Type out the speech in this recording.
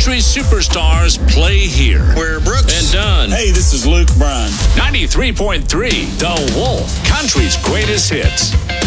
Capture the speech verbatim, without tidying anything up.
country superstars play here. We're Brooks and Dunn. Hey, this is Luke Bryan. ninety-three point three, The Wolf, country's greatest hits.